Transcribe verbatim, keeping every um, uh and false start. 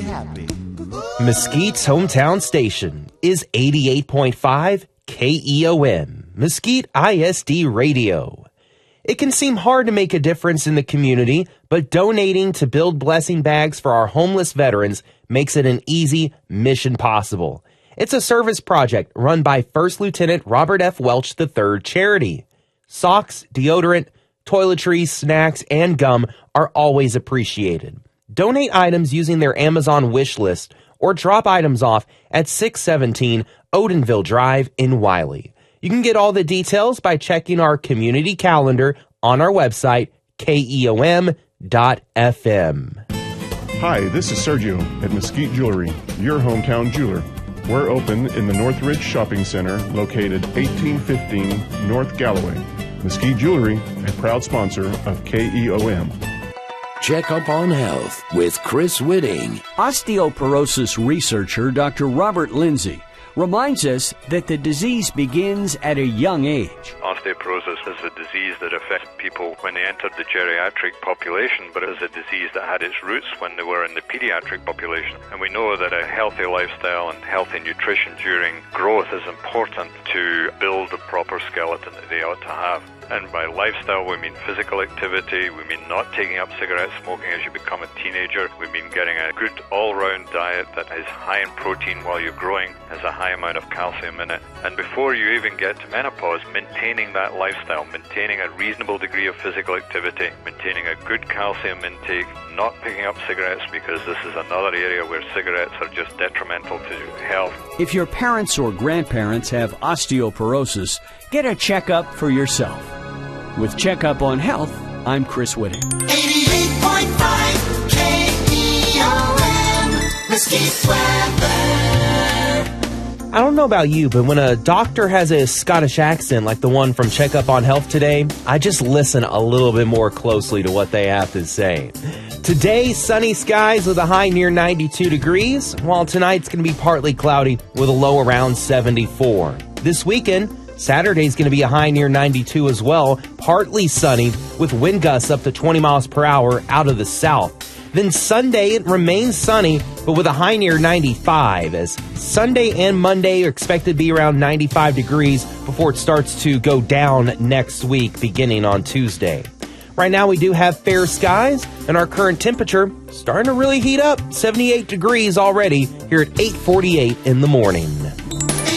happy. Mesquite's hometown station is eighty-eight point five K E O M, Mesquite I S D Radio. It can seem hard to make a difference in the community, but donating to build blessing bags for our homeless veterans makes it an easy mission possible. It's a service project run by First Lieutenant Robert F. Welch the third Charity. Socks, deodorant, toiletries, snacks, and gum are always appreciated. Donate items using their Amazon wish list or drop items off at six seventeen Odenville Drive in Wiley. You can get all the details by checking our community calendar on our website, K E O M dot F M. Hi, this is Sergio at Mesquite Jewelry, your hometown jeweler. We're open in the Northridge Shopping Center, located eighteen fifteen North Galloway. Mesquite Jewelry, a proud sponsor of K E O M. Check Up on Health with Chris Whitting. Osteoporosis researcher Doctor Robert Lindsay reminds us that the disease begins at a young age. Osteoporosis is a disease that affects people when they entered the geriatric population, but it is a disease that had its roots when they were in the pediatric population. And we know that a healthy lifestyle and healthy nutrition during growth is important to build the proper skeleton that they ought to have. And by lifestyle, we mean physical activity, we mean not taking up cigarette smoking as you become a teenager, we mean getting a good all-round diet that is high in protein while you're growing, has a high amount of calcium in it. And before you even get to menopause, maintaining that lifestyle, maintaining a reasonable degree of physical activity, maintaining a good calcium intake, not picking up cigarettes, because this is another area where cigarettes are just detrimental to health. If your parents or grandparents have osteoporosis, get a checkup for yourself. With Checkup on Health, I'm Chris Whitting. eighty-eight point five K E O M, Mesquite weather. I don't know about you, but when a doctor has a Scottish accent like the one from Checkup on Health today, I just listen a little bit more closely to what they have to say. Today, sunny skies with a high near ninety-two degrees, while tonight's going to be partly cloudy with a low around seventy-four. This weekend, Saturday's going to be a high near ninety-two as well, partly sunny with wind gusts up to twenty miles per hour out of the south. Then Sunday, it remains sunny, but with a high near ninety-five, as Sunday and Monday are expected to be around ninety-five degrees before it starts to go down next week, beginning on Tuesday. Right now, we do have fair skies, and our current temperature starting to really heat up, seventy-eight degrees already here at eight forty-eight in the morning.